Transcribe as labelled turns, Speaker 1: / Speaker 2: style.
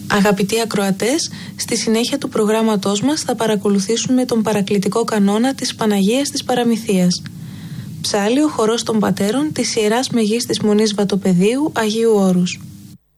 Speaker 1: Αγαπητοί ακροατές, στη συνέχεια του προγράμματός μας θα παρακολουθήσουμε τον παρακλητικό κανόνα της Παναγίας της Παραμυθίας. Ψάλλει ο χορός των πατέρων της Ιεράς Μεγίστης Μονής Βατοπεδίου Αγίου Όρους.